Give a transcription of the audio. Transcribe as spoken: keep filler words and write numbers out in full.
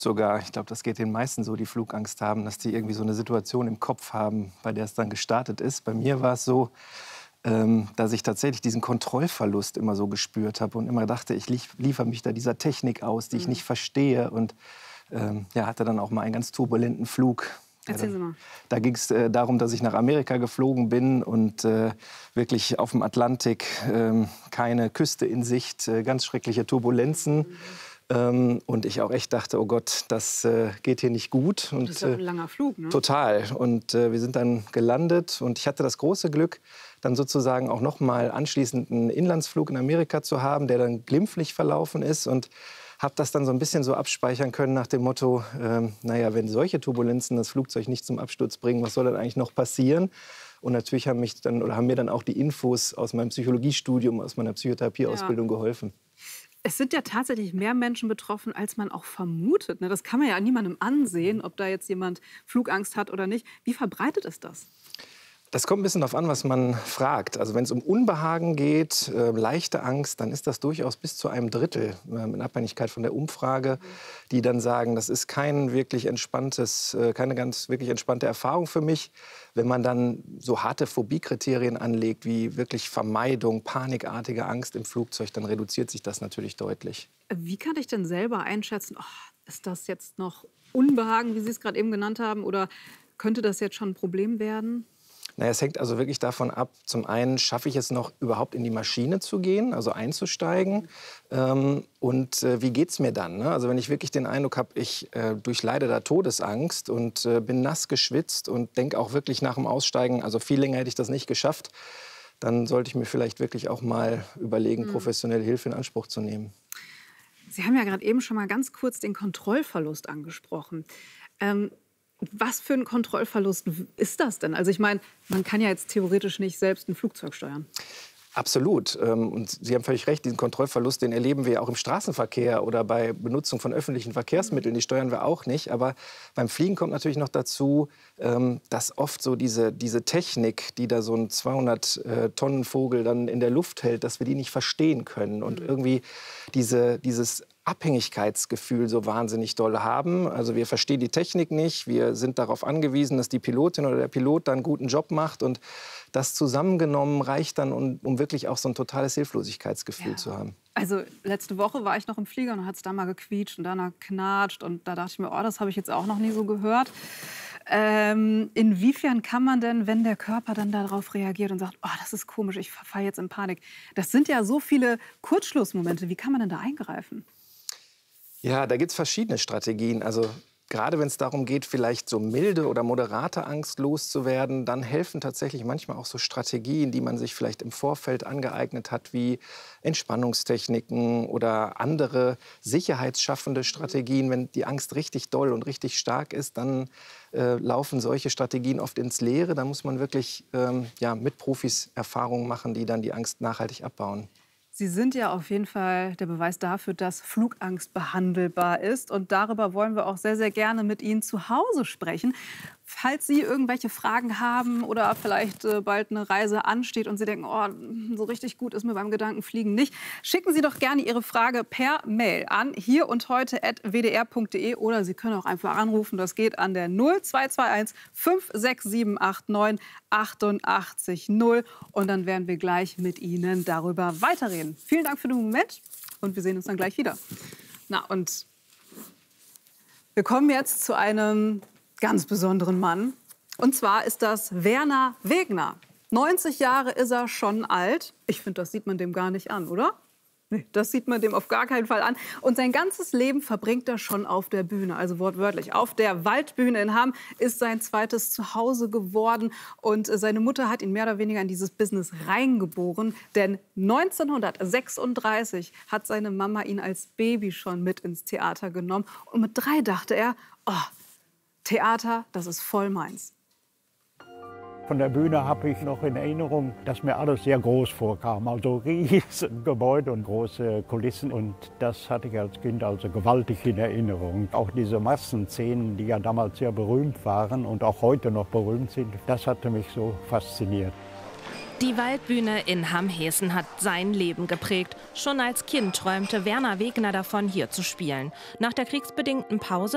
sogar. Ich glaube, das geht den meisten so, die Flugangst haben, dass die irgendwie so eine Situation im Kopf haben, bei der es dann gestartet ist. Bei mir war es so, ähm, dass ich tatsächlich diesen Kontrollverlust immer so gespürt habe und immer dachte, ich lief, liefere mich da dieser Technik aus, die ich nicht verstehe. Und ähm, ja, hatte dann auch mal einen ganz turbulenten Flug. Erzählen Sie mal. Da ging es äh, darum, dass ich nach Amerika geflogen bin und äh, wirklich auf dem Atlantik äh, keine Küste in Sicht, äh, ganz schreckliche Turbulenzen. Mhm. Ähm, und ich auch echt dachte, oh Gott, das äh, geht hier nicht gut. Und, das ist ja ein langer Flug, ne? Total. Und äh, wir sind dann gelandet und ich hatte das große Glück, dann sozusagen auch noch mal anschließend einen Inlandsflug in Amerika zu haben, der dann glimpflich verlaufen ist. Und habe das dann so ein bisschen so abspeichern können nach dem Motto, ähm, naja, wenn solche Turbulenzen das Flugzeug nicht zum Absturz bringen, was soll dann eigentlich noch passieren? Und natürlich haben, mich dann, oder haben mir dann auch die Infos aus meinem Psychologiestudium, aus meiner Psychotherapieausbildung ja. geholfen. Es sind ja tatsächlich mehr Menschen betroffen, als man auch vermutet. Das kann man ja niemandem ansehen, ob da jetzt jemand Flugangst hat oder nicht. Wie verbreitet ist das? Das kommt ein bisschen darauf an, was man fragt. Also wenn es um Unbehagen geht, äh, leichte Angst, dann ist das durchaus bis zu einem Drittel, äh, in Abhängigkeit von der Umfrage, die dann sagen, das ist kein wirklich entspanntes, äh, keine ganz wirklich entspannte Erfahrung für mich. Wenn man dann so harte Phobiekriterien anlegt, wie wirklich Vermeidung, panikartige Angst im Flugzeug, dann reduziert sich das natürlich deutlich. Wie kann ich denn selber einschätzen, oh, ist das jetzt noch Unbehagen, wie Sie es gerade eben genannt haben, oder könnte das jetzt schon ein Problem werden? Naja, es hängt also wirklich davon ab, zum einen schaffe ich es noch, überhaupt in die Maschine zu gehen, also einzusteigen. Ähm, und äh, wie geht es mir dann? Ne? Also wenn ich wirklich den Eindruck habe, ich äh, durchleide da Todesangst und äh, bin nass geschwitzt und denke auch wirklich nach dem Aussteigen, also viel länger hätte ich das nicht geschafft, dann sollte ich mir vielleicht wirklich auch mal überlegen, mhm. professionelle Hilfe in Anspruch zu nehmen. Sie haben ja gerade eben schon mal ganz kurz den Kontrollverlust angesprochen. Ähm, Was für ein Kontrollverlust ist das denn? Also ich meine, man kann ja jetzt theoretisch nicht selbst ein Flugzeug steuern. Absolut. Und Sie haben völlig recht, diesen Kontrollverlust, den erleben wir auch im Straßenverkehr oder bei Benutzung von öffentlichen Verkehrsmitteln. Die steuern wir auch nicht. Aber beim Fliegen kommt natürlich noch dazu, dass oft so diese, diese Technik, die da so ein zweihundert-Tonnen-Vogel dann in der Luft hält, dass wir die nicht verstehen können. Und irgendwie diese, dieses Abhängigkeitsgefühl so wahnsinnig doll haben. Also wir verstehen die Technik nicht, wir sind darauf angewiesen, dass die Pilotin oder der Pilot dann einen guten Job macht und das zusammengenommen reicht dann, um, um wirklich auch so ein totales Hilflosigkeitsgefühl ja. zu haben. Also letzte Woche war ich noch im Flieger und hat es da mal gequietscht und danach knatscht und da dachte ich mir, oh, das habe ich jetzt auch noch nie so gehört. Ähm, inwiefern kann man denn, wenn der Körper dann darauf reagiert und sagt, oh, das ist komisch, ich verfalle jetzt in Panik. Das sind ja so viele Kurzschlussmomente, wie kann man denn da eingreifen? Ja, da gibt es verschiedene Strategien. Also gerade wenn es darum geht, vielleicht so milde oder moderate Angst loszuwerden, dann helfen tatsächlich manchmal auch so Strategien, die man sich vielleicht im Vorfeld angeeignet hat, wie Entspannungstechniken oder andere sicherheitsschaffende Strategien. Wenn die Angst richtig doll und richtig stark ist, dann äh, laufen solche Strategien oft ins Leere. Da muss man wirklich ähm, ja, mit Profis Erfahrungen machen, die dann die Angst nachhaltig abbauen. Sie sind ja auf jeden Fall der Beweis dafür, dass Flugangst behandelbar ist. Und darüber wollen wir auch sehr, sehr gerne mit Ihnen zu Hause sprechen. Falls Sie irgendwelche Fragen haben oder vielleicht äh, bald eine Reise ansteht und Sie denken, oh, so richtig gut ist mir beim Gedankenfliegen nicht, schicken Sie doch gerne Ihre Frage per Mail an hier und heute at w d r punkt d e oder Sie können auch einfach anrufen. Das geht an der null zwei zwei eins fünf sechs sieben acht neun achtundachtzig null und dann werden wir gleich mit Ihnen darüber weiterreden. Vielen Dank für den Moment und wir sehen uns dann gleich wieder. Na, und wir kommen jetzt zu einem ganz besonderen Mann. Und zwar ist das Werner Wegner. neunzig Jahre ist er schon alt. Ich finde, das sieht man dem gar nicht an, oder? Nee, das sieht man dem auf gar keinen Fall an. Und sein ganzes Leben verbringt er schon auf der Bühne, also wortwörtlich. Auf der Waldbühne in Hamm ist sein zweites Zuhause geworden. Und seine Mutter hat ihn mehr oder weniger in dieses Business reingeboren. Denn neunzehnhundertsechsunddreißig hat seine Mama ihn als Baby schon mit ins Theater genommen. Und mit drei dachte er, oh, Theater, das ist voll meins. Von der Bühne habe ich noch in Erinnerung, dass mir alles sehr groß vorkam. Also riesen Gebäude und große Kulissen. Und das hatte ich als Kind also gewaltig in Erinnerung. Auch diese Massenszenen, die ja damals sehr berühmt waren und auch heute noch berühmt sind, das hatte mich so fasziniert. Die Waldbühne in Hamm-Hessen hat sein Leben geprägt. Schon als Kind träumte Werner Wegner davon, hier zu spielen. Nach der kriegsbedingten Pause